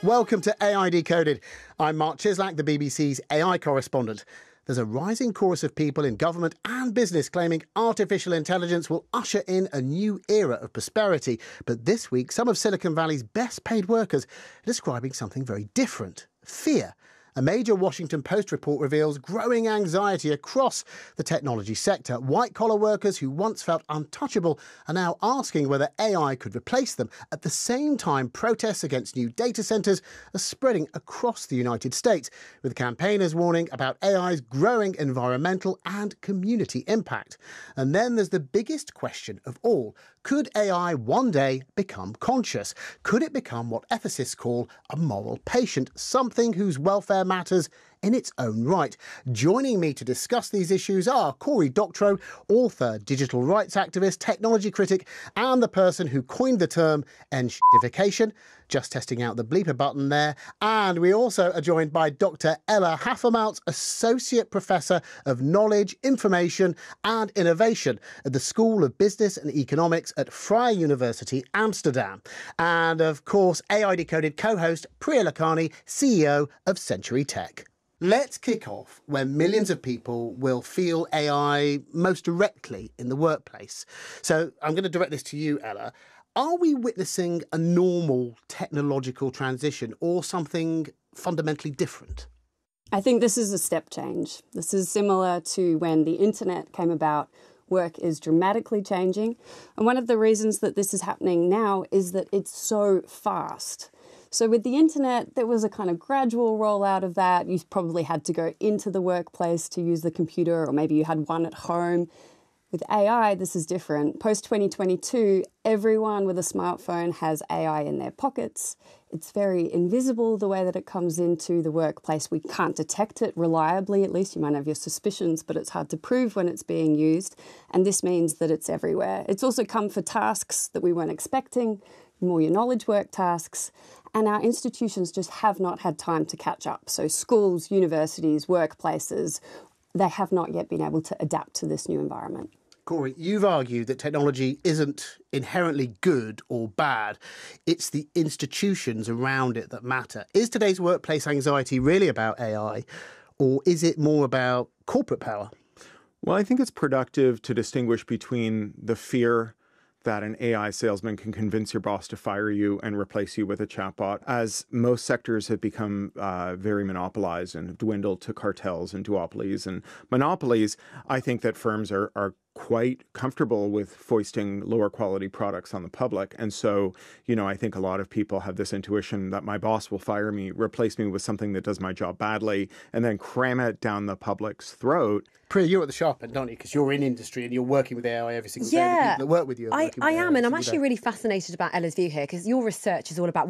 Welcome to AI Decoded. I'm Mark Chislak, the BBC's AI correspondent. There's a rising chorus of people in government and business claiming artificial intelligence will usher in a new era of prosperity. But this week, some of Silicon Valley's best paid workers are describing something very different: fear. A major Washington Post report reveals growing anxiety across the technology sector. White-collar workers who once felt untouchable are now asking whether AI could replace them. At the same time, protests against new data centres are spreading across the United States, with campaigners warning about AI's growing environmental and community impact. And then there's the biggest question of all. Could AI one day become conscious? Could it become what ethicists call a moral patient, something whose welfare matters in its own right? Joining me to discuss these issues are Cory Doctorow, author, digital rights activist, technology critic, and the person who coined the term enshittification. Just testing out the bleeper button there. And we also are joined by Dr. Ella Hafermaltz, Associate Professor of Knowledge, Information and Innovation at the School of Business and Economics at Vrije University, Amsterdam. And of course, AI Decoded co-host Priya Lakhani, CEO of Century Tech. Let's kick off when millions of people will feel AI most directly in the workplace. So I'm going to direct this to you, Ella. Are we witnessing a normal technological transition or something fundamentally different? I think this is a step change. This is similar to when the internet came about. Work is dramatically changing. And one of the reasons that this is happening now is that it's so fast. So with the internet, there was a kind of gradual rollout of that. You probably had to go into the workplace to use the computer, or maybe you had one at home. With AI, this is different. Post-2022, everyone with a smartphone has AI in their pockets. It's very invisible, the way that it comes into the workplace. We can't detect it reliably, at least. You might have your suspicions, but it's hard to prove when it's being used. And this means that it's everywhere. It's also come for tasks that we weren't expecting, more your knowledge work tasks. And our institutions just have not had time to catch up. So schools, universities, workplaces, they have not yet been able to adapt to this new environment. Cory, you've argued that technology isn't inherently good or bad. It's the institutions around it that matter. Is today's workplace anxiety really about AI, or is it more about corporate power? Well, I think it's productive to distinguish between the fear that an AI salesman can convince your boss to fire you and replace you with a chatbot, as most sectors have become very monopolized and have dwindled to cartels and duopolies and monopolies. I think that firms are quite comfortable with foisting lower quality products on the public. And so, I think a lot of people have this intuition that my boss will fire me, replace me with something that does my job badly, and then cram it down the public's throat. Priya, you're at the sharp end, aren't you? Because you're in industry and you're working with AI every single day. The people that work with you I am, and I'm actually really fascinated about Ella's view here, because your research is all about